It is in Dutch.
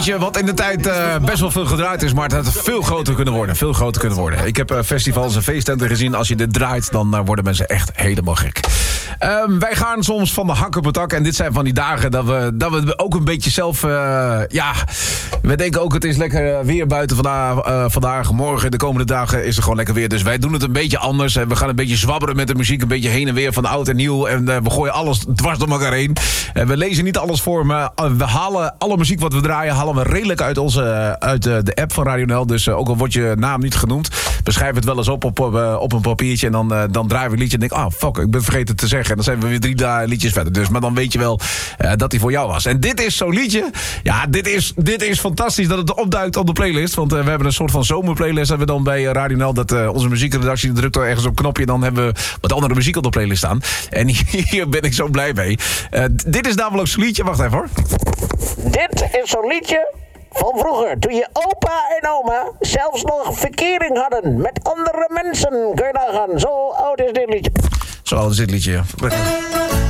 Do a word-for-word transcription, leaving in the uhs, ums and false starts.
liedje wat in de tijd uh, best wel veel gedraaid is, maar het had veel groter kunnen worden. Veel groter kunnen worden. Ik heb uh, festivals en feesttenten gezien. Als je dit draait, dan uh, worden mensen echt helemaal gek. Um, wij gaan soms van de hak op het dak. En dit zijn van die dagen dat we, dat we ook een beetje zelf... Uh, ja, we denken ook het is lekker weer buiten vandaag, uh, vandaag. Morgen, de komende dagen is er gewoon lekker weer. Dus wij doen het een beetje anders. En we gaan een beetje zwabberen met de muziek. Een beetje heen en weer van oud en nieuw. En uh, we gooien alles dwars door elkaar heen. En we lezen niet alles voor, maar we halen alle muziek wat we draaien... halen we redelijk uit, onze, uit de app van Radio N L. Dus uh, ook al wordt je naam niet genoemd... we schrijven het wel eens op op, op, uh, op een papiertje... en dan, uh, dan draaien we een liedje en denk ik... ah, fuck, ik ben vergeten te zeggen. En dan zijn we weer drie da- liedjes verder. Dus, maar dan weet je wel uh, dat die voor jou was. En dit is zo'n liedje. Ja, dit is, dit is fantastisch dat het opduikt op de playlist. Want uh, we hebben een soort van zomerplaylist... hebben we dan bij Radio N L. Dat uh, onze muziekredactie drukt er ergens op een knopje... en dan hebben we wat andere muziek op de playlist staan. En hier ben ik zo blij mee. Uh, dit is namelijk zo'n liedje. Wacht even hoor. Dit is zo'n liedje van vroeger, toen je opa en oma zelfs nog verkering hadden met andere mensen. Kun je nagaan, zo oud is dit liedje. Zo oud is dit liedje, ja.